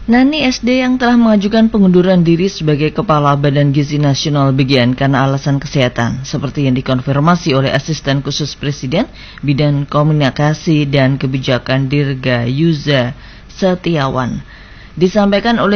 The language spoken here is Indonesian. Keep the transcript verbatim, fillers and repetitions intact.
Nani S D yang telah mengajukan pengunduran diri sebagai Kepala Badan Gizi Nasional Begian karena alasan kesehatan, seperti yang dikonfirmasi oleh Asisten Khusus Presiden Bidang Komunikasi dan Kebijakan Dirga Yuza Setiawan. Disampaikan oleh